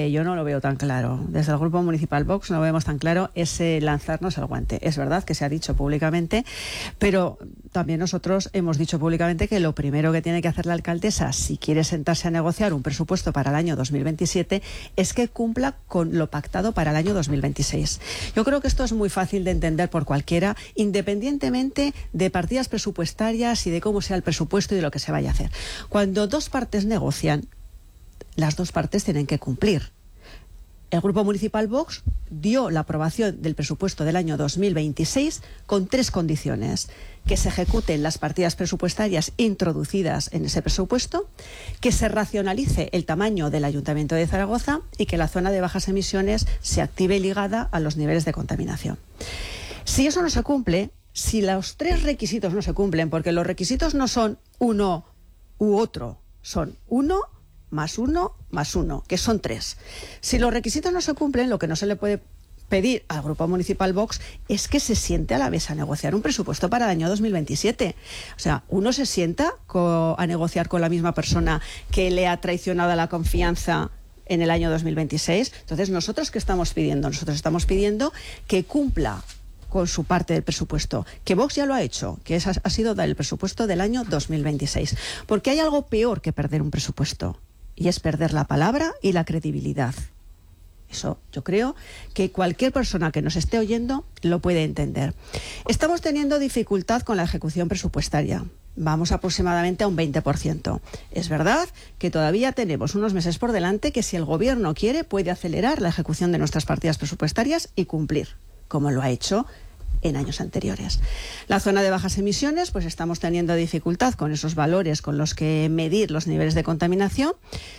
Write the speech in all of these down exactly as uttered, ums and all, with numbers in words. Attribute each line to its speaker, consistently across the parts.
Speaker 1: Eh, yo no lo veo tan claro. Desde el Grupo Municipal Vox no vemos tan claro ese lanzarnos el guante. Es verdad que se ha dicho públicamente, pero también nosotros hemos dicho públicamente que lo primero que tiene que hacer la alcaldesa, si quiere sentarse a negociar un presupuesto para el año dos mil veintisiete, es que cumpla con lo pactado para el año dos mil veintiséis. Yo creo que esto es muy fácil de entender por cualquiera, independientemente de partidas presupuestarias y de cómo sea el presupuesto y de lo que se vaya a hacer. Cuando dos partes negocian, las dos partes tienen que cumplir. El Grupo Municipal Vox dio la aprobación del presupuesto del año dos mil veintiséis con tres condiciones: que se ejecuten las partidas presupuestarias introducidas en ese presupuesto, que se racionalice el tamaño del Ayuntamiento de Zaragoza y que la zona de bajas emisiones se active ligada a los niveles de contaminación. Si eso no se cumple, si los tres requisitos no se cumplen, porque los requisitos no son uno u otro, son uno más uno más uno, que son tres. Si los requisitos no se cumplen, lo que no se le puede pedir al Grupo Municipal Vox es que se siente a la mesa a negociar un presupuesto para el año dos mil veintisiete. O sea, uno se sienta a negociar con la misma persona que le ha traicionado la confianza en el año dos mil veintiséis. Entonces, ¿nosotros qué estamos pidiendo? Nosotros estamos pidiendo que cumpla con su parte del presupuesto, que Vox ya lo ha hecho, que esa ha sido el presupuesto del año dos mil veintiséis. Porque hay algo peor que perder un presupuesto, y es perder la palabra y la credibilidad. Eso yo creo que cualquier persona que nos esté oyendo lo puede entender. Estamos teniendo dificultad con la ejecución presupuestaria. Vamos aproximadamente a un veinte por ciento. Es verdad que todavía tenemos unos meses por delante que, si el Gobierno quiere, puede acelerar la ejecución de nuestras partidas presupuestarias y cumplir, como lo ha hecho en años anteriores. La zona de bajas emisiones, pues estamos teniendo dificultad con esos valores con los que medir los niveles de contaminación.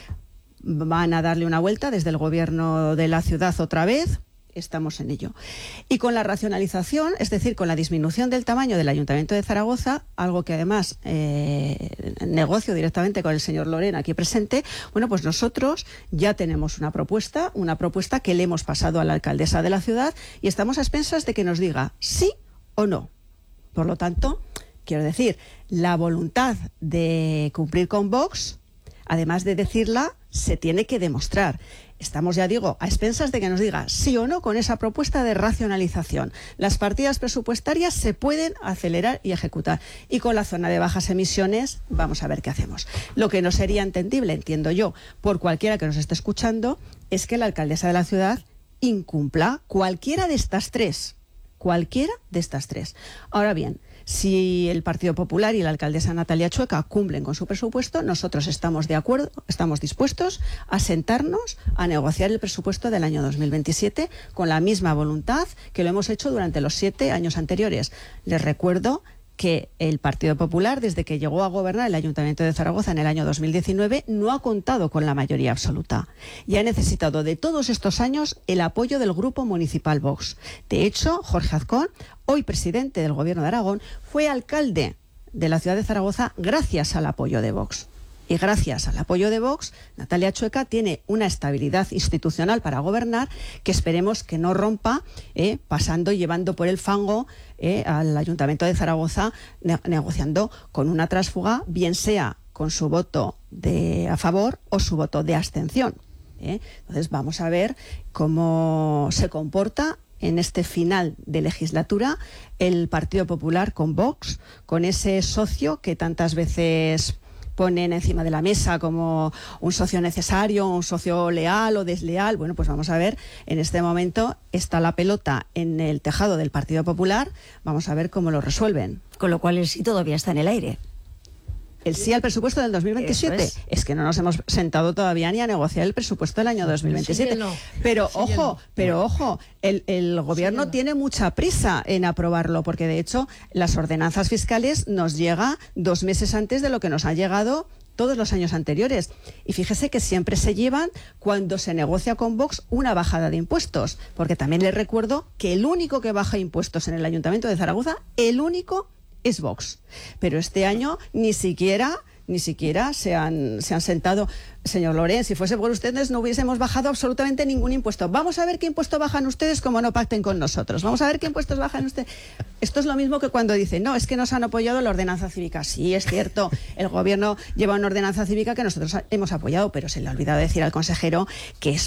Speaker 1: Van a darle una vuelta desde el Gobierno de la ciudad otra vez. Estamos en ello. Y con la racionalización, es decir, con la disminución del tamaño del Ayuntamiento de Zaragoza, algo que además eh, negocio directamente con el señor Lorena aquí presente, bueno, pues nosotros ya tenemos una propuesta, una propuesta que le hemos pasado a la alcaldesa de la ciudad y estamos a expensas de que nos diga sí o no. Por lo tanto, quiero decir, la voluntad de cumplir con Vox, además de decirla, se tiene que demostrar. Estamos, ya digo, a expensas de que nos diga sí o no con esa propuesta de racionalización. Las partidas presupuestarias se pueden acelerar y ejecutar. Y con la zona de bajas emisiones, vamos a ver qué hacemos. Lo que no sería entendible, entiendo yo, por cualquiera que nos esté escuchando, es que la alcaldesa de la ciudad incumpla cualquiera de estas tres. Cualquiera de estas tres. Ahora bien, si el Partido Popular y la alcaldesa Natalia Chueca cumplen con su presupuesto, nosotros estamos de acuerdo, estamos dispuestos a sentarnos a negociar el presupuesto del año dos mil veintisiete con la misma voluntad que lo hemos hecho durante los siete años anteriores. Les recuerdo que el Partido Popular, desde que llegó a gobernar el Ayuntamiento de Zaragoza en el año dos mil diecinueve, no ha contado con la mayoría absoluta y ha necesitado de todos estos años el apoyo del Grupo Municipal Vox. De hecho, Jorge Azcón, hoy presidente del Gobierno de Aragón, fue alcalde de la ciudad de Zaragoza gracias al apoyo de Vox. Y gracias al apoyo de Vox, Natalia Chueca tiene una estabilidad institucional para gobernar que esperemos que no rompa, eh, pasando y llevando por el fango eh, al Ayuntamiento de Zaragoza, ne- negociando con una tránsfuga, bien sea con su voto de a favor o su voto de abstención. Eh. Entonces vamos a ver cómo se comporta en este final de legislatura el Partido Popular con Vox, con ese socio que tantas veces ponen encima de la mesa como un socio necesario, un socio leal o desleal. Bueno, pues vamos a ver, en este momento está la pelota en el tejado del Partido Popular, vamos a ver cómo lo resuelven.
Speaker 2: Con lo cual el sí todavía está en el aire.
Speaker 1: El sí al presupuesto del dos mil veintisiete. Es. es que no nos hemos sentado todavía ni a negociar el presupuesto del año dos mil veintisiete. Sí, no. Pero sí, ojo, no. pero ojo, el, el gobierno sí, no. tiene mucha prisa en aprobarlo, porque de hecho las ordenanzas fiscales nos llega dos meses antes de lo que nos ha llegado todos los años anteriores. Y fíjese que siempre se llevan, cuando se negocia con Vox, una bajada de impuestos, porque también les recuerdo que el único que baja impuestos en el Ayuntamiento de Zaragoza, el único es Vox. Pero este año ni siquiera, ni siquiera se han, se han sentado. Señor Loren, si fuese por ustedes no hubiésemos bajado absolutamente ningún impuesto. Vamos a ver qué impuesto bajan ustedes como no pacten con nosotros. Vamos a ver qué impuestos bajan ustedes. Esto es lo mismo que cuando dicen, no, es que nos han apoyado la ordenanza cívica. Sí, es cierto, el gobierno lleva una ordenanza cívica que nosotros hemos apoyado, pero se le ha olvidado decir al consejero que es